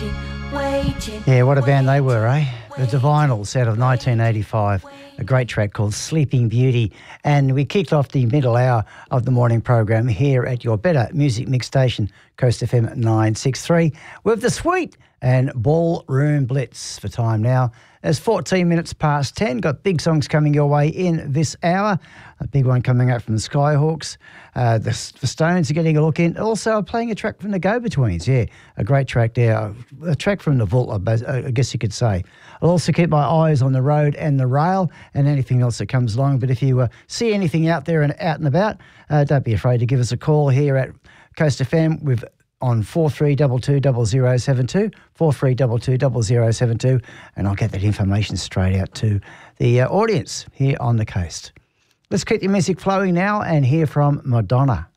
Yeah, what a band they were, eh? The Divinals out of 1985. A great track called Sleeping Beauty. And we kicked off the middle hour of the morning program here at your better music mix station, Coast FM 963, with the Sweet and Ballroom Blitz for time now. It's 14 minutes past 10. Got big songs coming your way in this hour. A big one coming up from the Skyhawks. The Stones are getting a look in. Also playing a track from the Go-Betweens. Yeah, a great track there. A track from the vault, I guess you could say. I'll also keep my eyes on the road and the rail and anything else that comes along. But if you see anything out there and out and about, don't be afraid to give us a call here at Coast FM on 43220072, 43220072, and I'll get that information straight out to the audience here on the coast. Let's keep the music flowing now and hear from Madonna.